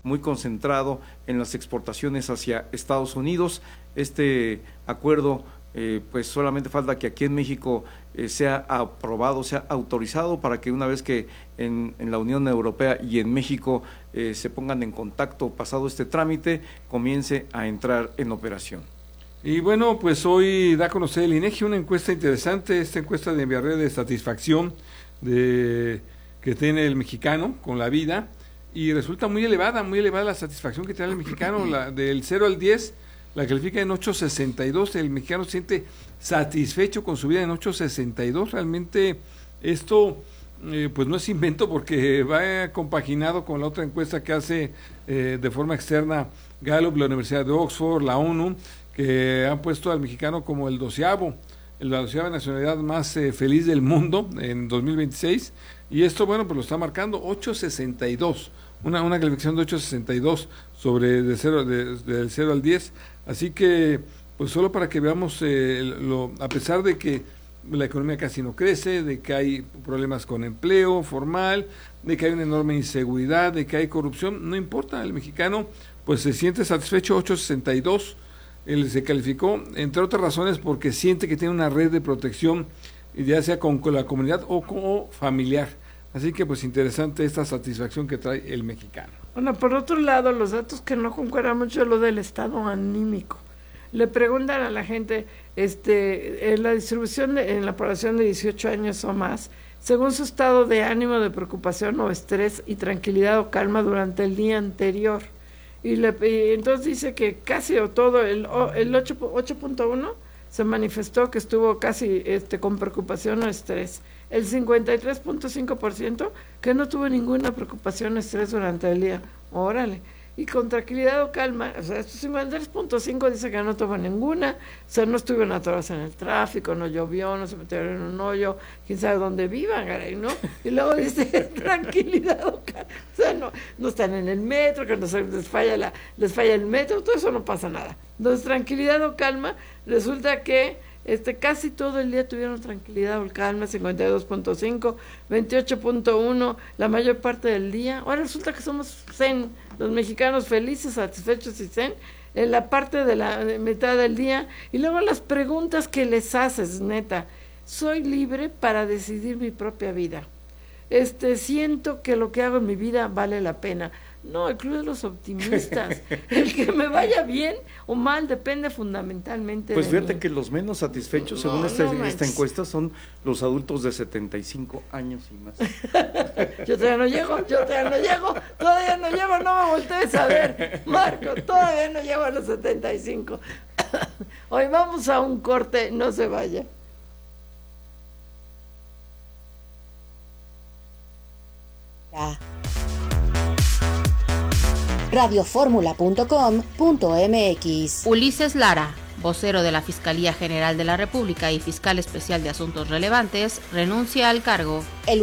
muy concentrado en las exportaciones hacia Estados Unidos. Este acuerdo pues solamente falta que aquí en México sea aprobado, sea autorizado, para que una vez que en la Unión Europea y en México se pongan en contacto pasado este trámite, comience a entrar en operación. Y bueno, pues hoy da a conocer el INEGI una encuesta interesante, esta encuesta de Villarreal de satisfacción que tiene el mexicano con la vida, y resulta muy elevada la satisfacción que tiene el mexicano, del 0 al 10, la califica en 8.62, el mexicano se siente satisfecho con su vida en 8.62, realmente esto pues no es invento, porque va compaginado con la otra encuesta que hace de forma externa Gallup, la Universidad de Oxford, la ONU, que han puesto al mexicano como la 12ª nacionalidad más feliz del mundo en 2026, y esto, bueno, pues lo está marcando 8.62, una calificación de 8.62 sobre del 0 al 10, así que, pues solo para que veamos, a pesar de que la economía casi no crece, de que hay problemas con empleo formal, de que hay una enorme inseguridad, de que hay corrupción, no importa, el mexicano pues se siente satisfecho, 8.62, él se calificó, entre otras razones porque siente que tiene una red de protección, ya sea con la comunidad o como familiar. Así que pues interesante esta satisfacción que trae el mexicano. Bueno, por otro lado, los datos que no concuerdan mucho es lo del estado anímico. Le preguntan a la gente, en la distribución en la población de 18 años o más, según su estado de ánimo, de preocupación o estrés y tranquilidad o calma durante el día anterior. Y entonces dice que casi o todo, el 8.1 se manifestó que estuvo casi con preocupación o estrés. El 53.5% que no tuvo ninguna preocupación o estrés durante el día. Órale. Y con tranquilidad o calma, o sea, estos 53.5 dice que no tuvo ninguna, o sea, no estuvieron atorados en el tráfico, no llovió, no se metieron en un hoyo, quién sabe dónde vivan, caray, ¿no? Y luego dice tranquilidad o calma, o sea, no están en el metro, que no se les falla el metro, todo eso no pasa nada. Entonces, tranquilidad o calma, resulta que casi todo el día tuvieron tranquilidad o calma, 52.5, 28.1, la mayor parte del día. Ahora resulta que somos zen, los mexicanos felices, satisfechos y zen, en la parte de la mitad del día. Y luego las preguntas que les haces, neta, soy libre para decidir mi propia vida. Siento que lo que hago en mi vida vale la pena. No, el club de los optimistas. El que me vaya bien o mal depende fundamentalmente pues de fíjate mí. Que los menos satisfechos, según esta encuesta, son los adultos de 75 años y más. Yo todavía no llego, no me voltees a ver, Marco, todavía no llego a los 75. Hoy vamos a un corte, no se vaya. radioformula.com.mx. Ulises Lara, vocero de la Fiscalía General de la República y fiscal especial de asuntos relevantes, renuncia al cargo.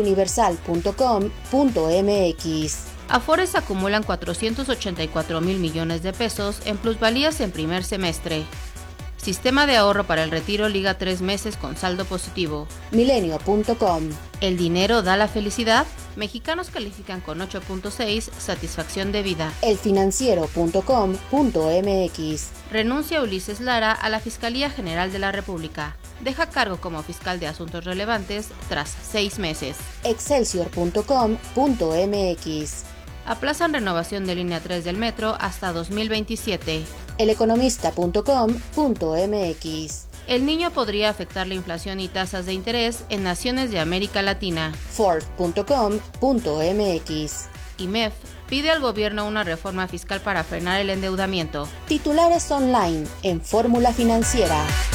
eluniversal.com.mx. Afores acumulan 484,000 millones de pesos en plusvalías en primer semestre. Sistema de ahorro para el retiro liga 3 meses con saldo positivo. Milenio.com. ¿El dinero da la felicidad? Mexicanos califican con 8.6 satisfacción de vida. Elfinanciero.com.mx. Renuncia Ulises Lara a la Fiscalía General de la República. Deja cargo como fiscal de asuntos relevantes tras 6 meses. Excelsior.com.mx. Aplazan renovación de línea 3 del metro hasta 2027. Eleconomista.com.mx. El niño podría afectar la inflación y tasas de interés en naciones de América Latina. Ford.com.mx. IMEF pide al gobierno una reforma fiscal para frenar el endeudamiento. Titulares online en Fórmula Financiera.